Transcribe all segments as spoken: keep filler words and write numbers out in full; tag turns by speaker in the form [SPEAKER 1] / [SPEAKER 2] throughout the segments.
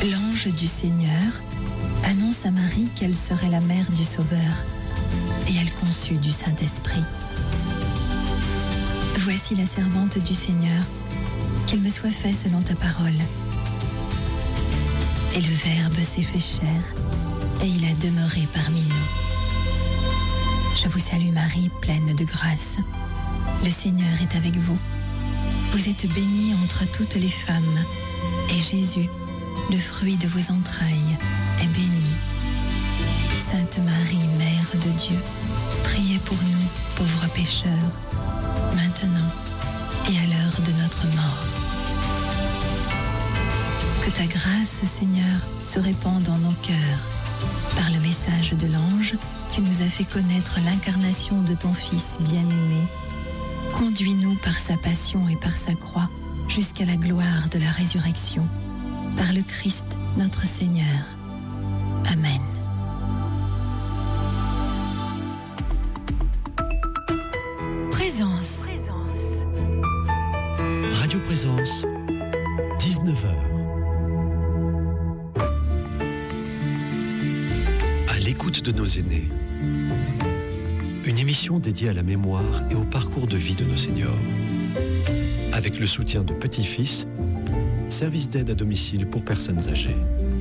[SPEAKER 1] L'ange du Seigneur annonce à Marie qu'elle serait la mère du Sauveur, et elle conçut du Saint-Esprit. Voici la servante du Seigneur, qu'il me soit fait selon ta parole. Et le Verbe s'est fait chair, et il a demeuré parmi nous. Je vous salue Marie, pleine de grâce. Le Seigneur est avec vous. Vous êtes bénie entre toutes les femmes, et Jésus, le fruit de vos entrailles, est béni. Sainte Marie, Mère de Dieu, priez pour nous, pauvres pécheurs, maintenant et à l'heure de notre mort. Que ta grâce, Seigneur, se répande en nos cœurs. Par le message de l'ange, tu nous as fait connaître l'incarnation de ton Fils bien-aimé. Conduis-nous par sa passion et par sa croix jusqu'à la gloire de la résurrection. Par le Christ, notre Seigneur. Amen. Présence.
[SPEAKER 2] Radio Présence, dix-neuf heures. À l'écoute de nos aînés. Une émission dédiée à la mémoire et au parcours de vie de nos seniors. Avec le soutien de Petit-Fils, service d'aide à domicile pour personnes âgées.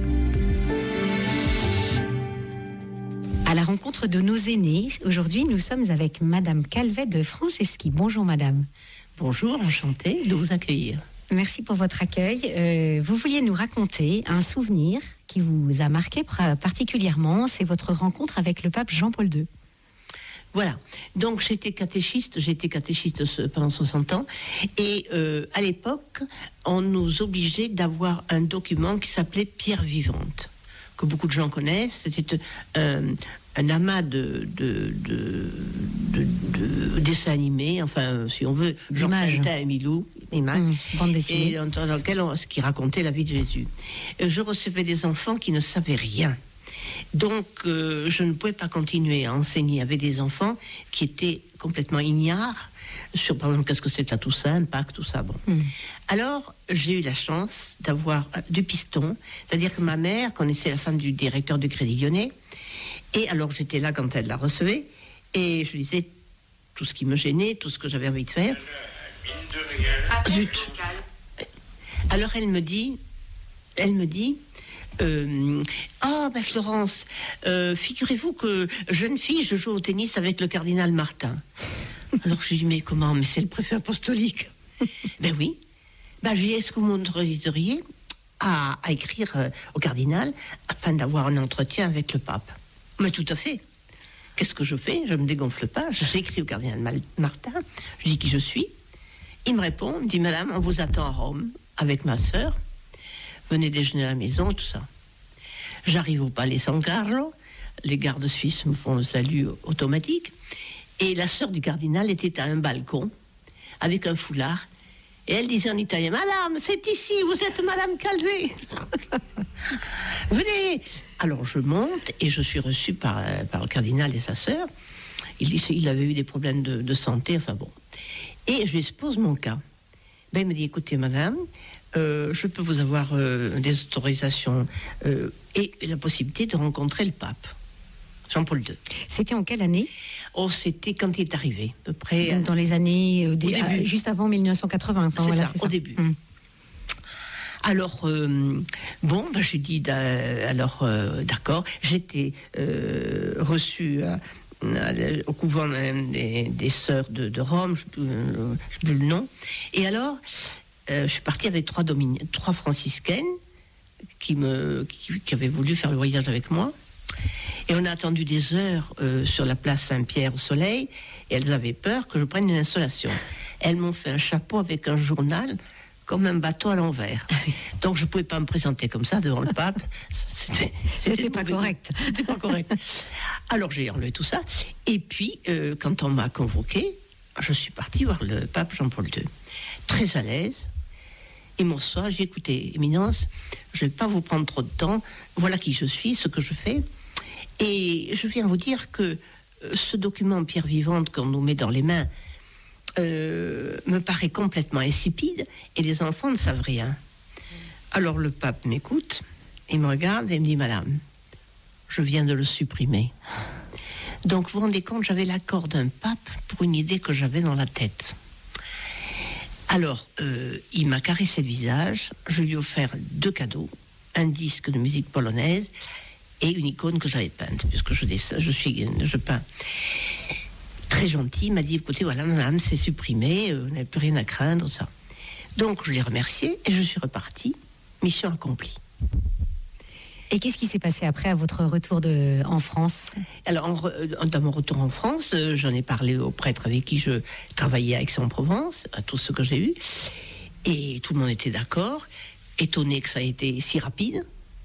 [SPEAKER 3] À la rencontre de nos aînés, aujourd'hui nous sommes avec Madame Calvet de Franceschi. Bonjour Madame.
[SPEAKER 4] Bonjour, enchantée de vous accueillir.
[SPEAKER 3] Merci pour votre accueil. Euh, vous vouliez nous raconter un souvenir qui vous a marqué particulièrement, c'est votre rencontre avec le pape Jean-Paul deux.
[SPEAKER 4] Voilà, donc j'étais catéchiste, j'étais catéchiste pendant soixante ans, et euh, à l'époque, on nous obligeait d'avoir un document qui s'appelait Pierre vivante, que beaucoup de gens connaissent. C'était un, un amas de, de, de, de, de dessins animés, enfin, si on veut, Jean Tintin et Milou, images,
[SPEAKER 3] mmh, bande dessinée.
[SPEAKER 4] et dans, dans lequel on, ce qui racontait la vie de Jésus. Je recevais des enfants qui ne savaient rien. Donc, euh, je ne pouvais pas continuer à enseigner avec des enfants qui étaient complètement ignares sur, par exemple, qu'est-ce que c'est que la Toussaint, Pâques, tout ça. Bon. Mm. Alors, j'ai eu la chance d'avoir euh, du piston, c'est-à-dire que ma mère connaissait la femme du directeur du Crédit Lyonnais, et alors j'étais là quand elle la recevait, et je lui disais tout ce qui me gênait, tout ce que j'avais envie de faire. Zut. Alors elle me dit, elle me dit. Euh, ah, ben Florence, euh, figurez-vous que jeune fille, je joue au tennis avec le cardinal Martin. Alors je lui dis, mais comment? Mais c'est le préfet apostolique. Ben oui. Ben je lui dis, est-ce que vous m'autoriseriez à, à écrire euh, au cardinal afin d'avoir un entretien avec le pape? Mais tout à fait. Qu'est-ce que je fais? Je me dégonfle pas. J'écris au cardinal Mal- Martin. Je lui dis qui je suis. Il me répond, il me dit, madame, on vous attend à Rome avec ma sœur. Venez déjeuner à la maison, tout ça. J'arrive au palais San Carlo, les gardes suisses me font le salut automatique, et la sœur du cardinal était à un balcon, avec un foulard, et elle disait en italien, madame, c'est ici, vous êtes madame Calvet. Venez. Alors je monte, et je suis reçue par, par le cardinal et sa sœur. Il, il avait eu des problèmes de, de santé, enfin bon. Et je lui expose mon cas. Ben, il me dit, écoutez madame, Euh, je peux vous avoir euh, des autorisations euh, et la possibilité de rencontrer le pape, Jean-Paul deux.
[SPEAKER 3] C'était en quelle année?
[SPEAKER 4] Oh, c'était quand il est arrivé, à peu près.
[SPEAKER 3] Donc, dans les années, euh, des,
[SPEAKER 4] début.
[SPEAKER 3] Euh, juste avant mille neuf cent quatre-vingts. Enfin,
[SPEAKER 4] c'est,
[SPEAKER 3] voilà,
[SPEAKER 4] ça,
[SPEAKER 3] c'est
[SPEAKER 4] au
[SPEAKER 3] ça,
[SPEAKER 4] début.
[SPEAKER 3] Mmh.
[SPEAKER 4] Alors, euh, bon, ben, je lui dis, alors, euh, d'accord, j'étais euh, reçue à, à, au couvent des, des sœurs de, de Rome, je ne sais plus le nom, et alors... Euh, je suis partie avec trois, domini- trois franciscaines qui, me, qui, qui avaient voulu faire le voyage avec moi. Et on a attendu des heures euh, sur la place Saint-Pierre au soleil, et elles avaient peur que je prenne une installation. Elles m'ont fait un chapeau avec un journal comme un bateau à l'envers. Donc je ne pouvais pas me présenter comme ça devant le pape. C'était, c'était,
[SPEAKER 3] c'était pas correct.
[SPEAKER 4] C'était pas correct. Alors j'ai enlevé tout ça. Et puis, euh, quand on m'a convoqué, je suis partie voir le pape Jean-Paul deux. Très à l'aise. Et mon soir, j'ai écouté, Éminence, je ne vais pas vous prendre trop de temps, voilà qui je suis, ce que je fais. Et je viens vous dire que euh, ce document Pierre vivante qu'on nous met dans les mains euh, me paraît complètement insipide et les enfants ne savent rien. Alors le pape m'écoute il me regarde et il me dit, madame, je viens de le supprimer. Donc vous vous rendez compte, j'avais l'accord d'un pape pour une idée que j'avais dans la tête. Alors, euh, il m'a caressé le visage, je lui ai offert deux cadeaux, un disque de musique polonaise et une icône que j'avais peinte, puisque je, dessine, je, suis, je peins. Très gentil, il m'a dit, écoutez, voilà, madame, c'est supprimé, euh, vous n'avez plus rien à craindre, ça. Donc, je l'ai remercié et je suis reparti, mission accomplie.
[SPEAKER 3] Et qu'est-ce qui s'est passé après à votre retour de, en France ?
[SPEAKER 4] Alors, en, dans mon retour en France, euh, j'en ai parlé aux prêtres avec qui je travaillais à Aix-en-Provence, à tous ceux que j'ai eus, et tout le monde était d'accord, étonné que ça ait été si rapide.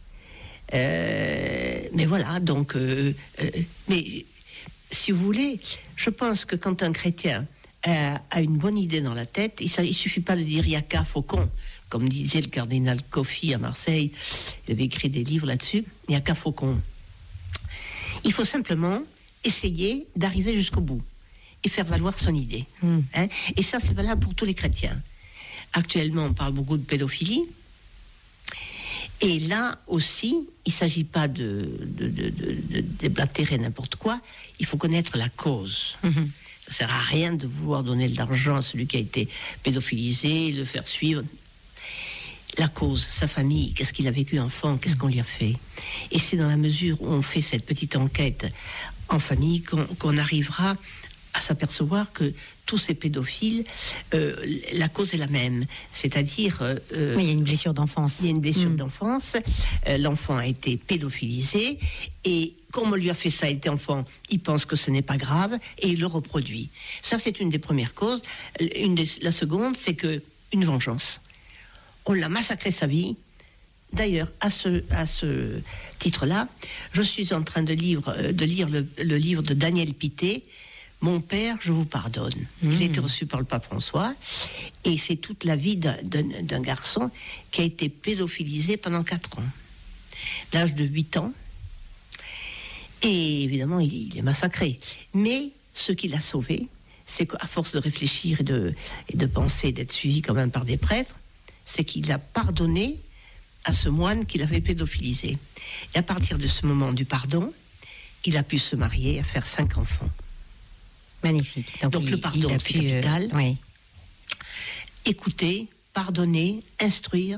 [SPEAKER 4] Euh, mais voilà, donc... Euh, euh, mais si vous voulez, je pense que quand un chrétien a, a une bonne idée dans la tête, il ne suffit pas de dire « Yaka Faucon », comme disait le cardinal Coffi à Marseille, il avait écrit des livres là-dessus, il n'y a qu'à Faucon. Il faut simplement essayer d'arriver jusqu'au bout et faire valoir son idée. Mm. Hein, et ça, c'est valable pour tous les chrétiens. Actuellement, on parle beaucoup de pédophilie. Et là aussi, il ne s'agit pas de, de, de, de, de déblatérer n'importe quoi, il faut connaître la cause. Mm-hmm. Ça ne sert à rien de vouloir donner de l'argent à celui qui a été pédophilisé, le faire suivre. La cause, sa famille, qu'est-ce qu'il a vécu enfant, qu'est-ce qu'on lui a fait. Et c'est dans la mesure où on fait cette petite enquête en famille qu'on, qu'on arrivera à s'apercevoir que tous ces pédophiles, euh, la cause est la même. C'est-à-dire... Euh,
[SPEAKER 3] oui, il y a une blessure d'enfance.
[SPEAKER 4] Il y a une blessure mmh. d'enfance. Euh, l'enfant a été pédophilisé. Et comme on lui a fait ça, il était enfant, il pense que ce n'est pas grave et il le reproduit. Ça, c'est une des premières causes. Une des, la seconde, c'est que une vengeance. On l'a massacré sa vie. D'ailleurs, à ce, à ce titre-là, je suis en train de lire, de lire le, le livre de Daniel Pité, « Mon père, je vous pardonne ». Mmh. Il a été reçu par le pape François. Et c'est toute la vie d'un, d'un, d'un garçon qui a été pédophilisé pendant quatre ans. L'âge de huit ans. Et évidemment, il, il est massacré. Mais ce qui l'a sauvé, c'est qu'à force de réfléchir et de, et de penser, d'être suivi quand même par des prêtres, c'est qu'il a pardonné à ce moine qu'il avait pédophilisé. Et à partir de ce moment du pardon, il a pu se marier et faire cinq enfants.
[SPEAKER 3] Magnifique.
[SPEAKER 4] Donc, Donc il, le pardon, c'est pu, capital. Euh, oui. Écouter, pardonner, instruire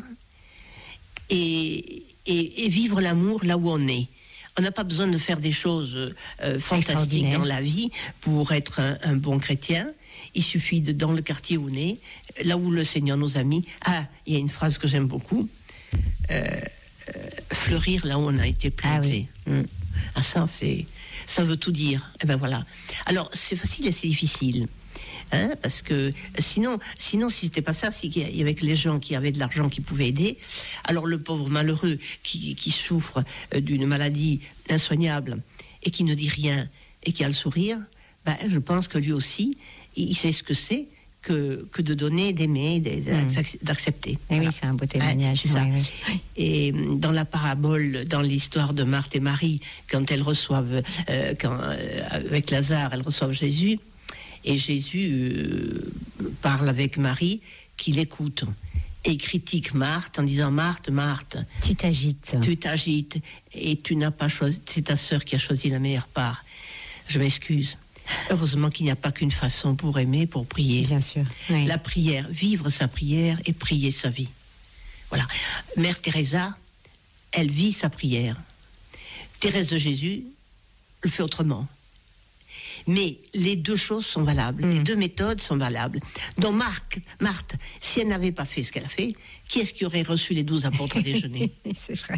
[SPEAKER 4] et, et, et vivre l'amour là où on est. On n'a pas besoin de faire des choses euh, fantastiques dans la vie pour être un, un bon chrétien. Il suffit de, dans le quartier où on est, là où le Seigneur nous a mis. Ah, il y a une phrase que j'aime beaucoup. Euh, euh, fleurir là où on a été planté. Ah, oui. mmh. ah ça, c'est, ça veut tout dire. Et ben voilà. Alors, c'est facile et c'est difficile. Hein, parce que sinon, sinon, si c'était pas ça, si il y avait que les gens qui avaient de l'argent qui pouvaient aider, alors le pauvre malheureux qui, qui souffre d'une maladie insoignable et qui ne dit rien et qui a le sourire, ben, je pense que lui aussi, il sait ce que c'est que, que de donner, d'aimer, d'accepter.
[SPEAKER 3] Et voilà. Oui, c'est un beau témoignage.
[SPEAKER 4] Ah, c'est ça. Oui, oui. Et dans la parabole, dans l'histoire de Marthe et Marie, quand elles reçoivent, euh, quand, euh, avec Lazare, elles reçoivent Jésus, et Jésus euh, parle avec Marie, qui l'écoute. Et il critique Marthe en disant « Marthe, Marthe,
[SPEAKER 3] tu t'agites.
[SPEAKER 4] Tu t'agites et tu n'as pas choisi, c'est ta sœur qui a choisi la meilleure part. Je m'excuse. Heureusement qu'il n'y a pas qu'une façon pour aimer, pour prier.
[SPEAKER 3] Bien sûr. Oui.
[SPEAKER 4] La prière, vivre sa prière et prier sa vie. Voilà. Mère Teresa, elle vit sa prière. Thérèse de Jésus le fait autrement. Mais les deux choses sont valables, mmh. les deux méthodes sont valables. Donc Marc, Marthe, si elle n'avait pas fait ce qu'elle a fait, qui est-ce qui aurait reçu les douze apôtres à déjeuner?
[SPEAKER 3] C'est vrai.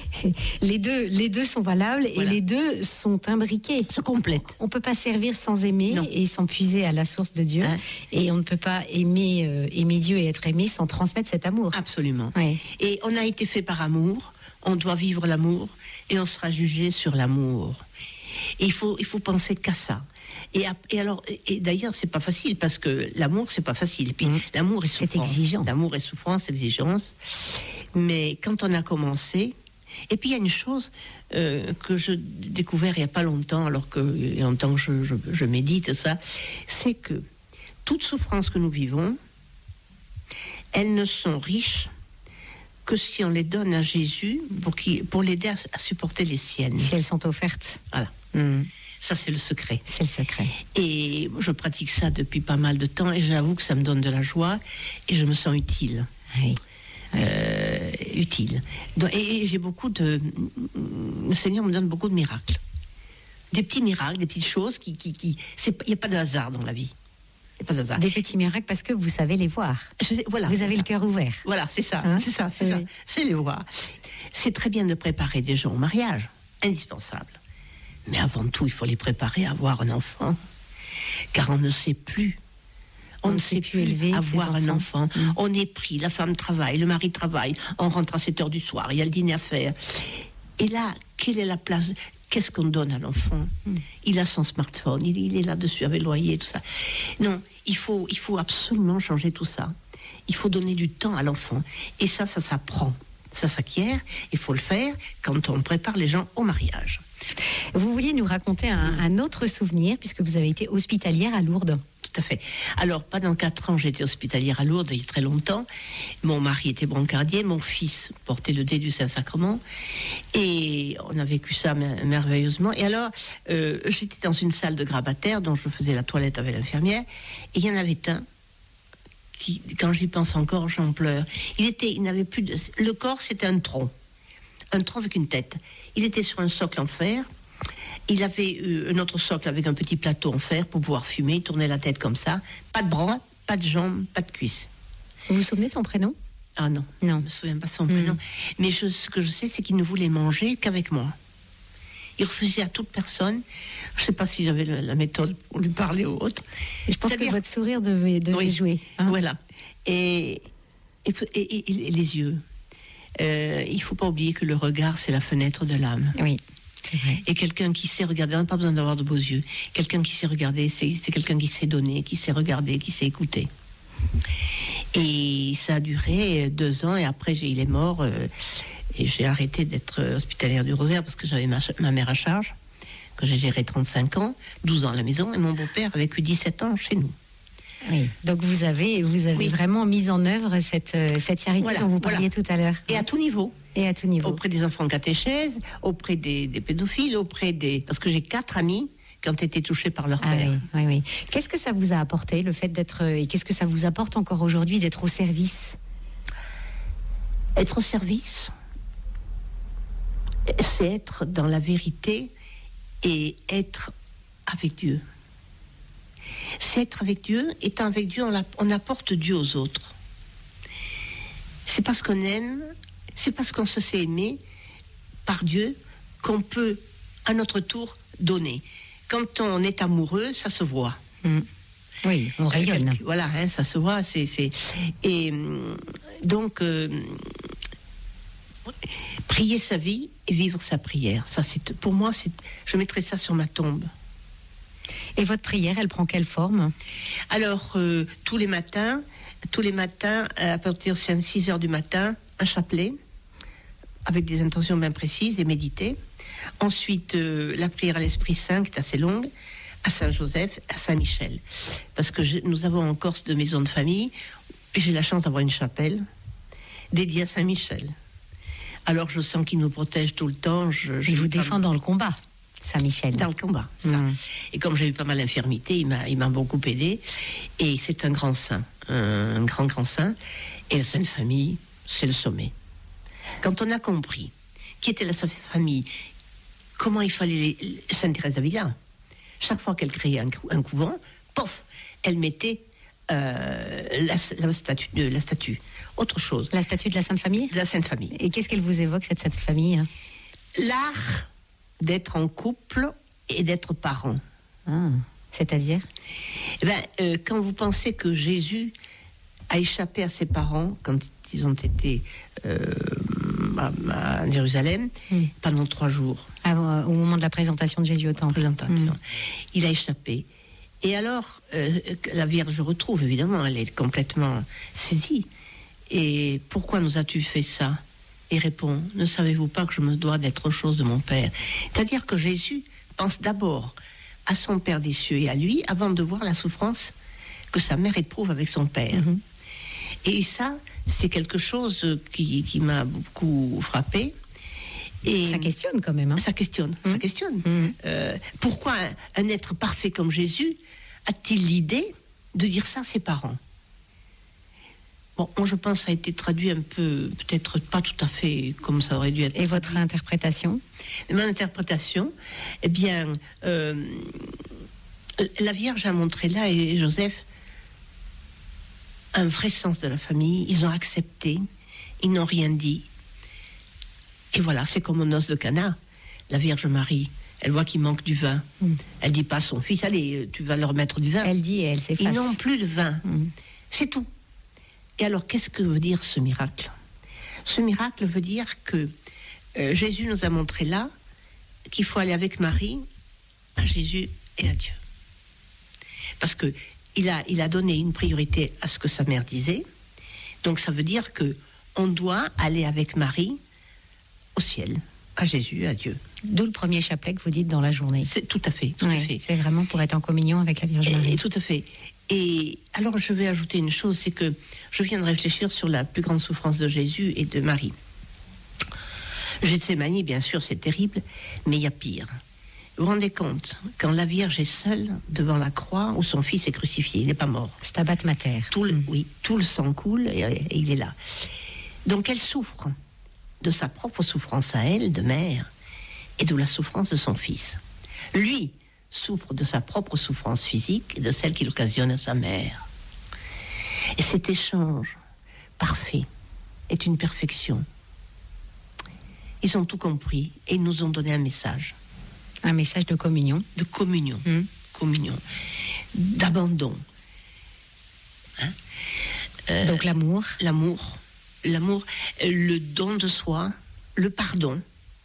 [SPEAKER 3] Les deux, les deux sont valables voilà. Et les deux sont imbriqués.
[SPEAKER 4] Se complètent.
[SPEAKER 3] On ne peut pas servir sans aimer non. Et sans puiser à la source de Dieu. Hein? Et on ne peut pas aimer, euh, aimer Dieu et être aimé sans transmettre cet amour.
[SPEAKER 4] Absolument.
[SPEAKER 3] Oui.
[SPEAKER 4] Et on a été fait par amour, on doit vivre l'amour et on sera jugé sur l'amour. Et il faut, il faut penser qu'à ça. Et, et alors, et d'ailleurs, c'est pas facile parce que l'amour, c'est pas facile. Et puis, mmh. l'amour est souffrance.
[SPEAKER 3] C'est exigeant.
[SPEAKER 4] L'amour est souffrance, exigence. Mais quand on a commencé, et puis il y a une chose euh, que je découvert il y a pas longtemps, alors que il y a longtemps que je, je, je médite ça, c'est que toute souffrance que nous vivons, elles ne sont riches que si on les donne à Jésus pour, qu'il, pour l'aider à, à supporter les siennes.
[SPEAKER 3] Si elles sont offertes.
[SPEAKER 4] Voilà.
[SPEAKER 3] Mmh.
[SPEAKER 4] Ça, c'est le secret.
[SPEAKER 3] C'est le secret.
[SPEAKER 4] Et je pratique ça depuis pas mal de temps et j'avoue que ça me donne de la joie et je me sens utile.
[SPEAKER 3] Oui.
[SPEAKER 4] Euh, utile. Donc, et, et j'ai beaucoup de... Le Seigneur me donne beaucoup de miracles. Des petits miracles, des petites choses qui... qui, qui il n'y a pas de hasard dans la vie. Il n'y a pas de hasard.
[SPEAKER 3] Des petits miracles parce que vous savez les voir.
[SPEAKER 4] Je, voilà,
[SPEAKER 3] vous avez
[SPEAKER 4] ça.
[SPEAKER 3] le cœur ouvert.
[SPEAKER 4] Voilà, c'est ça.
[SPEAKER 3] Hein
[SPEAKER 4] c'est ça, c'est
[SPEAKER 3] oui.
[SPEAKER 4] ça. C'est les voir. C'est très bien de préparer des gens au mariage. Indispensable. Mais avant tout, il faut les préparer à avoir un enfant. Car on ne sait plus. On, on ne sait plus élever avoir un enfant. Mmh. On est pris, la femme travaille, le mari travaille, on rentre à sept heures du soir, il y a le dîner à faire. Et là, quelle est la place ? Qu'est-ce qu'on donne à l'enfant ? mmh. Il a son smartphone, il, il est là-dessus avec le loyer, tout ça. Non, il faut, il faut absolument changer tout ça. Il faut donner du temps à l'enfant. Et ça, ça s'apprend. Ça s'acquiert. Il faut le faire quand on prépare les gens au mariage.
[SPEAKER 3] Vous vouliez nous raconter un, un autre souvenir, puisque vous avez été hospitalière à Lourdes.
[SPEAKER 4] Tout à fait. Alors, pendant quatre ans, j'étais hospitalière à Lourdes, il y a très longtemps. Mon mari était brancardier, mon fils portait le dé du Saint-Sacrement. Et on a vécu ça merveilleusement. Et alors, euh, j'étais dans une salle de grabataire dont je faisais la toilette avec l'infirmière. Et il y en avait un qui, quand j'y pense encore, j'en pleure. Il était, il n'avait plus de... Le corps, c'était un tronc. Un tronc avec une tête. Il était sur un socle en fer. Il avait eu un autre socle avec un petit plateau en fer pour pouvoir fumer. Il tournait la tête comme ça. Pas de bras, pas de jambes, pas de cuisses.
[SPEAKER 3] Vous vous souvenez de son prénom ?
[SPEAKER 4] Ah non,
[SPEAKER 3] non.
[SPEAKER 4] Je ne me souviens pas de son mmh. prénom. Mais je, ce que je sais, c'est qu'il ne voulait manger qu'avec moi. Il refusait à toute personne. Je ne sais pas si j'avais la, la méthode pour lui parler ou autre.
[SPEAKER 3] Et je pense C'est-à-dire... que votre sourire devait, devait oui, jouer.
[SPEAKER 4] Hein voilà. Et, et, et, et, et les yeux. Euh, il ne faut pas oublier que le regard, c'est la fenêtre de l'âme.
[SPEAKER 3] Oui, c'est vrai.
[SPEAKER 4] Et quelqu'un qui sait regarder, on n'a pas besoin d'avoir de beaux yeux. Quelqu'un qui sait regarder, c'est, c'est quelqu'un qui sait donner, qui sait regarder, qui sait écouter. Et ça a duré deux ans et après, j'ai, il est mort. Euh, et j'ai arrêté d'être hospitalière du Rosaire parce que j'avais ma, ma mère à charge, que j'ai géré trente-cinq ans, douze ans à la maison, et mon beau-père a vécu dix-sept ans chez nous.
[SPEAKER 3] Oui, donc vous avez, vous avez oui. vraiment mis en œuvre cette, cette charité voilà, dont vous parliez voilà. tout à l'heure.
[SPEAKER 4] Et à tout niveau.
[SPEAKER 3] Et à tout niveau.
[SPEAKER 4] Auprès des enfants en catéchèse, auprès des, des pédophiles, auprès des... Parce que j'ai quatre amis qui ont été touchés par leur
[SPEAKER 3] ah
[SPEAKER 4] père.
[SPEAKER 3] Oui, oui, oui. Qu'est-ce que ça vous a apporté, le fait d'être... Et qu'est-ce que ça vous apporte encore aujourd'hui d'être au service ?
[SPEAKER 4] Être au service, c'est être dans la vérité et être avec Dieu. C'est être avec Dieu, étant avec Dieu, on, la, on apporte Dieu aux autres. C'est parce qu'on aime, c'est parce qu'on se sait aimer par Dieu qu'on peut, à notre tour, donner. Quand on est amoureux, ça se voit.
[SPEAKER 3] Mmh. Oui, on rayonne.
[SPEAKER 4] Voilà, hein, ça se voit. C'est, c'est... Et donc, euh, prier sa vie et vivre sa prière. Ça, c'est, pour moi, c'est, je mettrais ça sur ma tombe.
[SPEAKER 3] Et votre prière, elle prend quelle forme ?
[SPEAKER 4] Alors, euh, tous les matins, tous les matins, à partir de six heures du matin, un chapelet, avec des intentions bien précises et méditées. Ensuite, euh, la prière à l'Esprit Saint, qui est assez longue, à Saint-Joseph, à Saint-Michel. Parce que je, nous avons en Corse deux maisons de famille, et j'ai la chance d'avoir une chapelle dédiée à Saint-Michel. Alors, je sens qu'il nous protège tout le temps. Je, je
[SPEAKER 3] Il vous défend dans le combat, Saint-Michel.
[SPEAKER 4] Dans le combat, ça. Mmh. Et comme j'ai eu pas mal d'infirmités, il m'a, il m'a beaucoup aidé. Et c'est un grand saint, un, un grand, grand saint. Et la Sainte Famille, c'est le sommet. Quand on a compris qui était la Sainte Famille, comment il fallait... Les... Sainte Thérèse d'Avila, chaque fois qu'elle créait un, un couvent, pof, elle mettait euh, la, la, statue, euh, la statue. Autre chose.
[SPEAKER 3] La statue de la Sainte Famille ?
[SPEAKER 4] De la Sainte Famille.
[SPEAKER 3] Et qu'est-ce qu'elle vous évoque, cette Sainte Famille ?
[SPEAKER 4] L'art d'être en couple et d'être parent.
[SPEAKER 3] Ah, c'est-à-dire ?
[SPEAKER 4] Eh ben, euh, quand vous pensez que Jésus a échappé à ses parents quand ils ont été euh, à, à Jérusalem mm. pendant trois jours.
[SPEAKER 3] Ah, au moment de la présentation de Jésus au temple.
[SPEAKER 4] Présentation. Mm. Il a échappé. Et alors, euh, la Vierge retrouve, évidemment, elle est complètement saisie. Et pourquoi nous as-tu fait ça ? Et répond, ne savez-vous pas que je me dois d'être chose de mon Père ? C'est-à-dire que Jésus pense d'abord à son Père des cieux et à lui, avant de voir la souffrance que sa mère éprouve avec son Père. Mm-hmm. Et ça, c'est quelque chose qui, qui m'a beaucoup frappée. Et
[SPEAKER 3] ça questionne quand même. Hein.
[SPEAKER 4] Ça questionne, mmh. ça questionne.
[SPEAKER 3] Mmh.
[SPEAKER 4] Euh, pourquoi un, un être parfait comme Jésus a-t-il l'idée de dire ça à ses parents ? Bon, moi je pense que ça a été traduit un peu, peut-être pas tout à fait comme ça aurait dû être.
[SPEAKER 3] Et
[SPEAKER 4] traduit.
[SPEAKER 3] votre interprétation ?
[SPEAKER 4] Mon interprétation, eh bien, euh, la Vierge a montré là, et Joseph, un vrai sens de la famille. Ils ont accepté, ils n'ont rien dit. Et voilà, c'est comme aux noces de Cana. La Vierge Marie, elle voit qu'il manque du vin. Mm. Elle dit pas à son fils, allez, tu vas leur mettre du vin.
[SPEAKER 3] Elle dit et elle s'efface.
[SPEAKER 4] Ils n'ont plus de vin. Mm. C'est tout. Et alors, qu'est-ce que veut dire ce miracle ? Ce miracle veut dire que euh, Jésus nous a montré là qu'il faut aller avec Marie à Jésus et à Dieu. Parce que il a, il a donné une priorité à ce que sa mère disait. Donc, ça veut dire que on doit aller avec Marie au ciel, à Jésus, à Dieu.
[SPEAKER 3] D'où le premier chapelet que vous dites dans la journée.
[SPEAKER 4] C'est tout à fait, tout
[SPEAKER 3] ouais,
[SPEAKER 4] à fait.
[SPEAKER 3] C'est vraiment pour être en communion avec la Vierge Marie.
[SPEAKER 4] Et, et tout à fait. Et alors, je vais ajouter une chose, c'est que je viens de réfléchir sur la plus grande souffrance de Jésus et de Marie. Gethsémani, bien sûr, c'est terrible, mais il y a pire. Vous vous rendez compte, quand la Vierge est seule devant la croix où son fils est crucifié, il n'est pas mort.
[SPEAKER 3] Stabat Mater.
[SPEAKER 4] Tout le,
[SPEAKER 3] mmh.
[SPEAKER 4] Oui, tout le sang coule et, et il est là. Donc, elle souffre de sa propre souffrance à elle, de mère, et de la souffrance de son fils. Lui souffre de sa propre souffrance physique et de celle qu'il occasionne à sa mère. Et cet échange parfait est une perfection. Ils ont tout compris et ils nous ont donné un message.
[SPEAKER 3] Un message de communion.
[SPEAKER 4] De communion.
[SPEAKER 3] Mmh.
[SPEAKER 4] Communion. D'abandon. Hein euh,
[SPEAKER 3] Donc l'amour.
[SPEAKER 4] L'amour. L'amour, le don de soi, le pardon.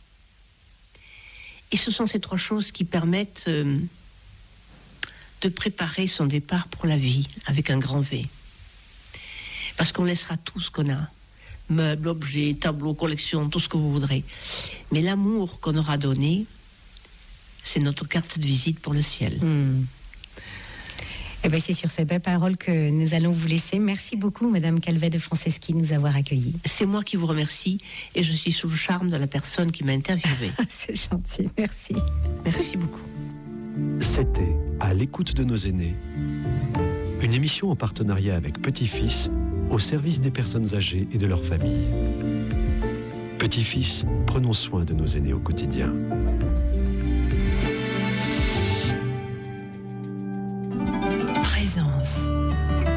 [SPEAKER 4] Et ce sont ces trois choses qui permettent euh, de préparer son départ pour la vie avec un grand V. Parce qu'on laissera tout ce qu'on a. Meubles, objets, tableaux, collections, tout ce que vous voudrez. Mais l'amour qu'on aura donné, c'est notre carte de visite pour le ciel.
[SPEAKER 3] Mmh. Eh bien, c'est sur ces belles paroles que nous allons vous laisser. Merci beaucoup, Madame Calvet de Franceschi, de nous avoir accueillis.
[SPEAKER 4] C'est moi qui vous remercie et je suis sous le charme de la personne qui m'a interviewée.
[SPEAKER 3] C'est gentil, merci.
[SPEAKER 4] Merci beaucoup.
[SPEAKER 2] C'était À l'écoute de nos aînés, une émission en partenariat avec Petit-Fils, au service des personnes âgées et de leurs familles. Petit-Fils, prenons soin de nos aînés au quotidien.